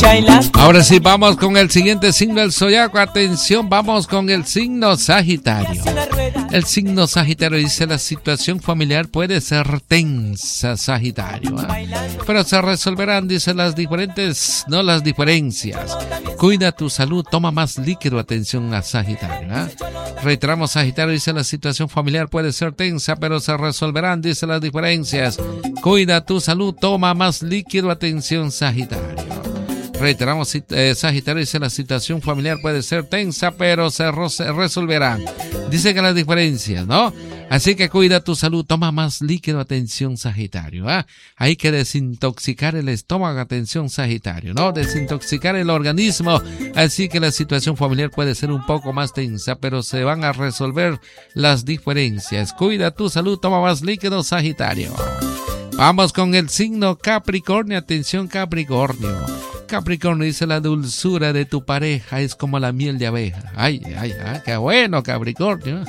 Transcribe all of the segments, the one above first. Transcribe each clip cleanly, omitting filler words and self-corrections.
Ahora sí, vamos con el siguiente signo del zodiaco. Atención, vamos con el signo Sagitario. El signo Sagitario dice: la situación familiar puede ser tensa, Sagitario, pero se resolverán, dice, las diferencias. Cuida tu salud, toma más líquido. Atención a Sagitario, Reiteramos, Sagitario dice: la situación familiar puede ser tensa, pero se resolverán, dice, las diferencias. Cuida tu salud, toma más líquido. Atención, Sagitario. Reiteramos, Sagitario dice: la situación familiar puede ser tensa, pero se resolverán. Dice que las diferencias, ¿no? Así que cuida tu salud, toma más líquido. Atención, Sagitario, Hay que desintoxicar el estómago. Atención, Sagitario, ¿no? Desintoxicar el organismo. Así que la situación familiar puede ser un poco más tensa, pero se van a resolver las diferencias. Cuida tu salud, toma más líquido, Sagitario. Vamos con el signo Capricornio. Atención, Capricornio. Capricornio dice: la dulzura de tu pareja es como la miel de abeja. Ay, qué bueno, Capricornio.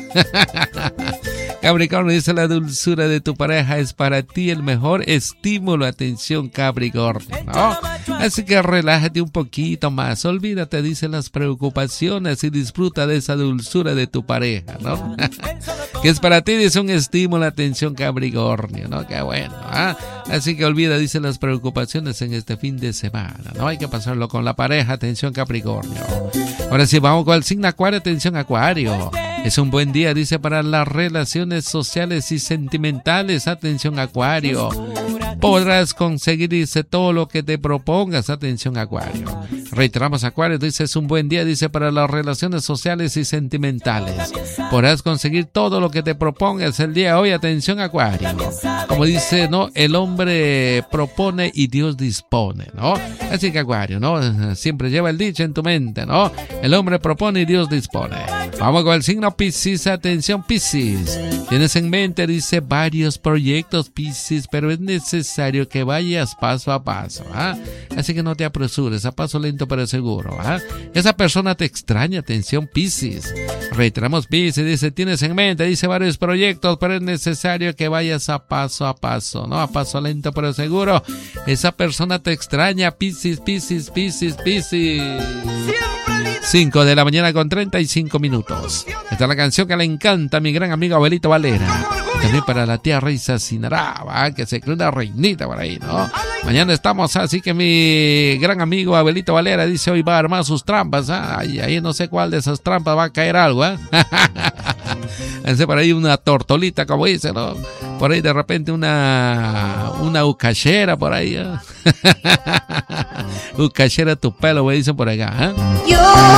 Capricornio dice: la dulzura de tu pareja es para ti el mejor estímulo. Atención, Capricornio, ¿no? Así que relájate un poquito más, olvídate, dice, las preocupaciones y disfruta de esa dulzura de tu pareja, ¿no? Que es para ti, dice, un estímulo. Atención, Capricornio, ¿no? Qué bueno, Así que olvida, dice, las preocupaciones en este fin de semana, ¿no? Hay que pasarlo con la pareja. Atención, Capricornio. Ahora sí, vamos con el signo Acuario. Atención, Acuario. Es un buen día, dice, para las relaciones sociales y sentimentales. Atención, Acuario. Podrás conseguir, dice, todo lo que te propongas. Atención, Acuario. Reiteramos, Acuario, dice: es un buen día, dice, para las relaciones sociales y sentimentales. Podrás conseguir todo lo que te propongas el día de hoy. Atención, Acuario. Como dice, ¿no? El hombre propone y Dios dispone, ¿no? Así que, Acuario, ¿no? Siempre lleva el dicho en tu mente, ¿no? El hombre propone y Dios dispone. Vamos con el signo Piscis. Atención, Piscis. Tienes en mente, dice, varios proyectos, Piscis, pero es necesario que vayas paso a paso, Así que no te apresures, a paso lento pero seguro, Esa persona te extraña. Atención, Piscis. Reiteramos, Piscis, dice: tienes en mente, dice, varios proyectos, pero es necesario que vayas a paso, ¿no? A paso lento pero seguro. Esa persona te extraña, Piscis, Piscis, Piscis, Piscis. 5 de la mañana con 35 minutos. Esta es la canción que le encanta a mi gran amigo Abelito Valera. También para la tía Reisa Sinará, que se cree una reinita por ahí, ¿no? Mañana estamos, así que mi gran amigo Abelito Valera dice: hoy va a armar sus trampas, ahí no sé cuál de esas trampas va a caer algo, Hace por ahí una tortolita, como dice, ¿no? Por ahí de repente una ucachera por ahí, Ucachera tu pelo, me dicen por acá, Yo